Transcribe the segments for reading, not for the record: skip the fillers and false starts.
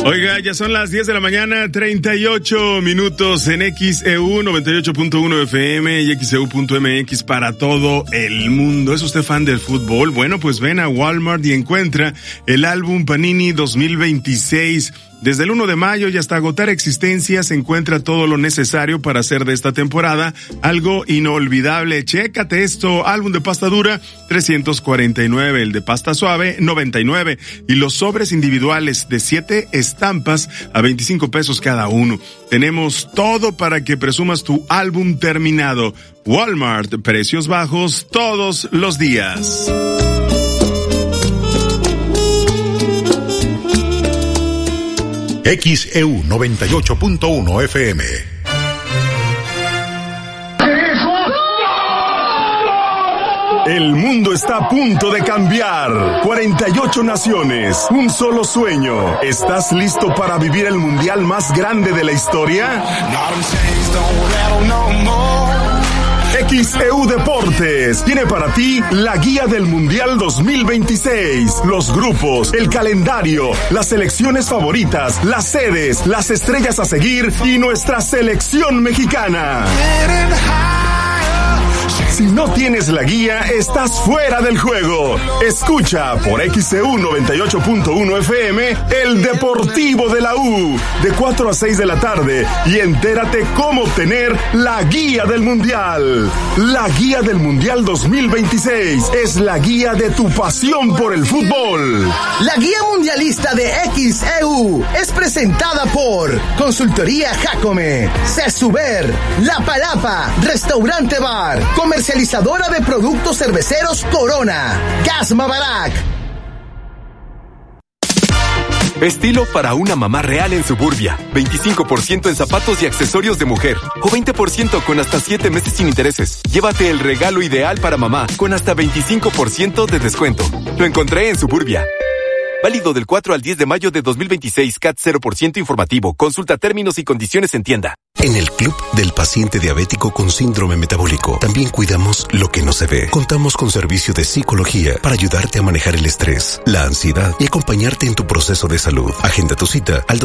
Oiga, ya son las 10 de la mañana, 38 minutos en XEU 98.1 FM y XEU.mx para todo el mundo. ¿Es usted fan del fútbol? Bueno, pues ven a Walmart y encuentra el álbum Panini 2026. Desde el 1 de mayo y hasta agotar existencias se encuentra todo lo necesario para hacer de esta temporada algo inolvidable. Chécate esto, álbum de pasta dura, 349, el de pasta suave, 99, y los sobres individuales de 7 estampas a 25 pesos cada uno. Tenemos todo para que presumas tu álbum terminado. Walmart, precios bajos todos los días. XEU 98.1 FM. El mundo está a punto de cambiar. 48 naciones, un solo sueño. ¿Estás listo para vivir el mundial más grande de la historia? XEU Deportes tiene para ti la guía del Mundial 2026, los grupos, el calendario, las selecciones favoritas, las sedes, las estrellas a seguir y nuestra selección mexicana. Si no tienes la guía, estás fuera del juego. Escucha por XEU 98.1 FM el Deportivo de la U de 4 a 6 de la tarde y entérate cómo obtener la guía del Mundial. La guía del Mundial 2026 es la guía de tu pasión por el fútbol. La guía mundialista de XEU es presentada por Consultoría Jacome, Cesuber, La Palapa, Restaurante Bar, comercializadora de productos cerveceros Corona, Gas Mabarak. Estilo para una mamá real en Suburbia. 25% en zapatos y accesorios de mujer. O 20% con hasta 7 meses sin intereses. Llévate el regalo ideal para mamá con hasta 25% de descuento. Lo encontré en Suburbia. Válido del 4 al 10 de mayo de 2026. CAT 0% informativo. Consulta términos y condiciones en tienda. En el Club del Paciente Diabético con Síndrome Metabólico también cuidamos lo que no se ve. Contamos con servicio de psicología para ayudarte a manejar el estrés, la ansiedad y acompañarte en tu proceso de salud. Agenda tu cita al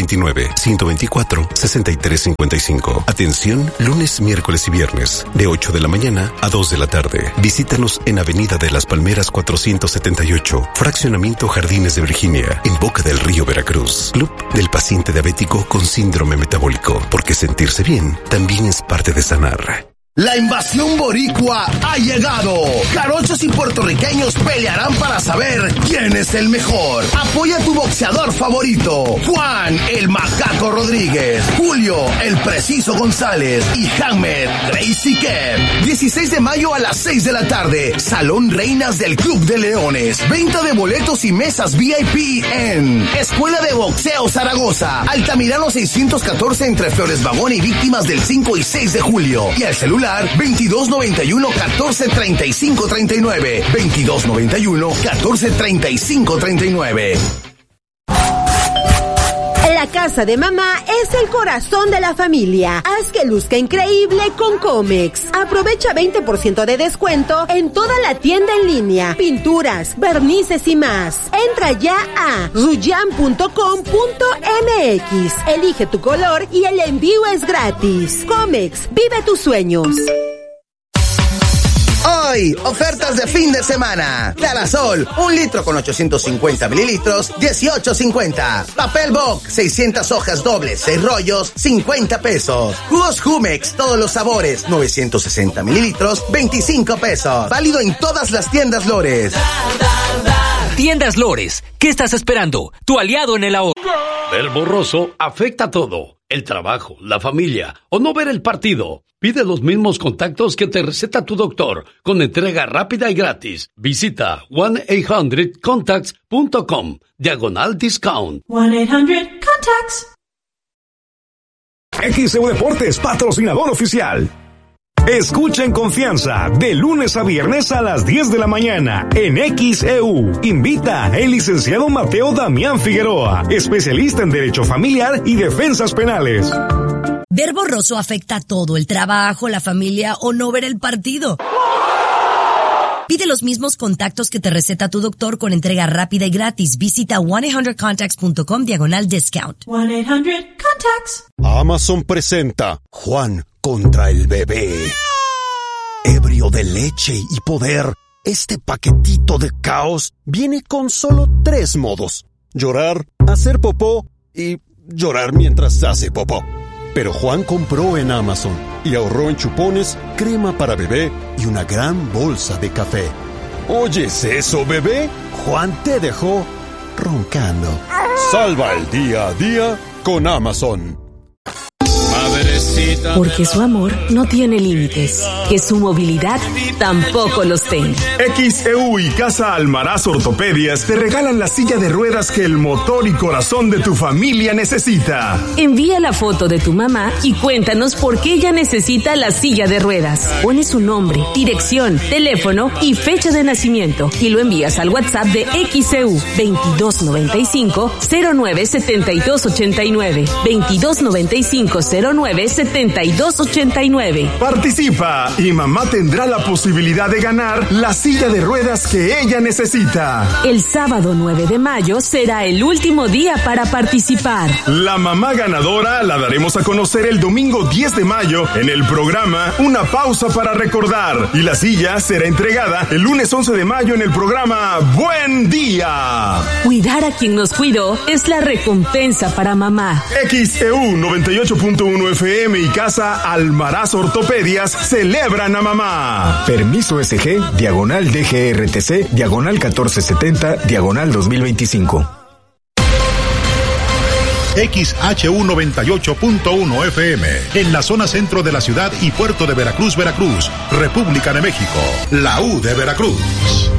229-124-6355. Atención lunes, miércoles y viernes de 8 de la mañana a 2 de la tarde. Visítanos en Avenida de las Palmeras 478, Fraccionamiento Jardines de Virginia, en Boca del Río, Veracruz. Club del Paciente Diabético con Síndrome Metabólico, porque sentirse bien también es parte de sanar. La invasión boricua ha llegado. Jarochos y puertorriqueños pelearán para saber quién es el mejor. Apoya a tu boxeador favorito. Juan, el Macaco Rodríguez. Julio, el Preciso González. Y Hammer, Gracie Kep. 16 de mayo a las 6 de la tarde. Salón Reinas del Club de Leones. Venta de boletos y mesas VIP en Escuela de Boxeo Zaragoza. Altamirano 614 entre Flores Magón y Víctimas del 5 y 6 de julio. Y al celular 2291-143539. 2291-143539. La casa de mamá es el corazón de la familia. Haz que luzca increíble con Comex. Aprovecha 20% de descuento en toda la tienda en línea, pinturas, vernices y más. Entra ya a ruyan.com.mx. Elige tu color y el envío es gratis. Comex, vive tus sueños. Hoy, ofertas de fin de semana. Clarasol, 1 litro con 850 mililitros, 18.50. Papel Boc, 600 hojas dobles, 6 rollos, 50 pesos. Jugos Jumex, todos los sabores, 960 mililitros, 25 pesos. Válido en todas las tiendas Lores. Tiendas Lores, ¿qué estás esperando? Tu aliado en el ahorro. Ver borroso afecta todo. El trabajo, la familia o no ver el partido. Pide los mismos contactos que te receta tu doctor con entrega rápida y gratis. Visita 1-800-contacts.com/discount. 1-800-CONTACTS. XEU Deportes, patrocinador oficial. Escucha en confianza, de lunes a viernes a las 10 de la mañana, en XEU. Invita el licenciado Mateo Damián Figueroa, especialista en Derecho Familiar y Defensas Penales. Ver borroso afecta a todo, el trabajo, la familia o no ver el partido. Pide los mismos contactos que te receta tu doctor con entrega rápida y gratis. Visita 1-800-CONTACTS.com/discount. 1-800-CONTACTS. Amazon presenta Juan contra el bebé. Ebrio de leche y poder, este paquetito de caos viene con solo 3 modos: llorar, hacer popó y llorar mientras hace popó. Pero Juan compró en Amazon y ahorró en chupones, crema para bebé y una gran bolsa de café. ¿Oyes eso, bebé? Juan te dejó roncando. Salva el día a día con Amazon. Porque su amor no tiene límites, que su movilidad tampoco los tenga. XEU y Casa Almaraz Ortopedias te regalan la silla de ruedas que el motor y corazón de tu familia necesita. Envía la foto de tu mamá y cuéntanos por qué ella necesita la silla de ruedas. Pone su nombre, dirección, teléfono y fecha de nacimiento y lo envías al WhatsApp de XEU 2295-097289. 2295-097289. Participa y mamá tendrá la posibilidad de ganar la silla de ruedas que ella necesita. El sábado 9 de mayo será el último día para participar. La mamá ganadora la daremos a conocer el domingo 10 de mayo en el programa Una Pausa para Recordar. Y la silla será entregada el lunes 11 de mayo en el programa Buen Día. Cuidar a quien nos cuidó es la recompensa para mamá. XEU 98.1 FM y Casa Almaraz Ortopedias celebran a mamá. Permiso SG, diagonal DGRTC, diagonal 1470, diagonal 2025. XHU 98.1 FM, en la zona centro de la ciudad y puerto de Veracruz, Veracruz, República de México, la U de Veracruz.